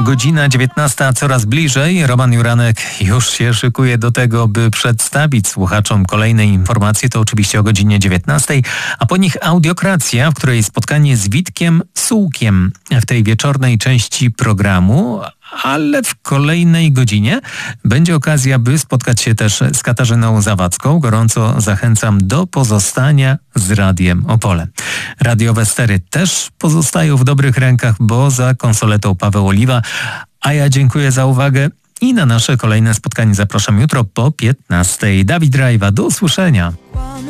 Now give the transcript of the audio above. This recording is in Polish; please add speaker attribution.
Speaker 1: Godzina 19 coraz bliżej. Roman Juranek już się szykuje do tego, by przedstawić słuchaczom kolejne informacje. To oczywiście o godzinie 19, a po nich audiokracja, w której spotkanie z Witkiem Sułkiem w tej wieczornej części programu. Ale w kolejnej godzinie będzie okazja, by spotkać się też z Katarzyną Zawadzką. Gorąco zachęcam do pozostania z Radiem Opole. Radiowe stery też pozostają w dobrych rękach, bo za konsoletą Paweł Oliwa. A ja dziękuję za uwagę i na nasze kolejne spotkanie zapraszam jutro po 15. Dawid Rajwa, do usłyszenia.